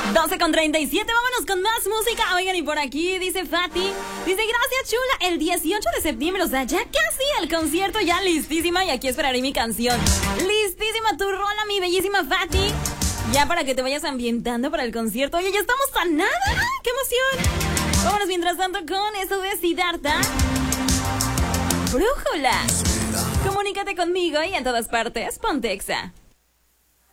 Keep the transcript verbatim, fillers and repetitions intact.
doce con treinta y siete, vámonos con más música. Oigan, y por aquí dice Fati, dice, gracias chula, el dieciocho de septiembre, o sea, ya casi el concierto, ya listísima, y aquí esperaré mi canción. Listísima tu rola, mi bellísima Fati, ya para que te vayas ambientando para el concierto. Oye, ya estamos a nada, ¡qué emoción! Vámonos mientras tanto con eso de Siddhartha. Brújula. Comunícate conmigo y en todas partes, Pontexa.